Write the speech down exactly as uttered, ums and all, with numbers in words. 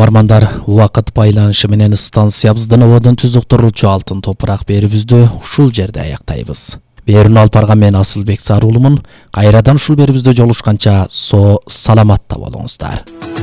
Угармандар, убакыт байланышы менен станциябыздын ободон түзүктөрүүчү алтын топурак берүүбүздү ушул жерде аяктайбыз. Берүүнү алып барган мен Асылбек Саруулумун. Кайрадан ушул берүүбүздө жолушканча со саламатта болуңуздар.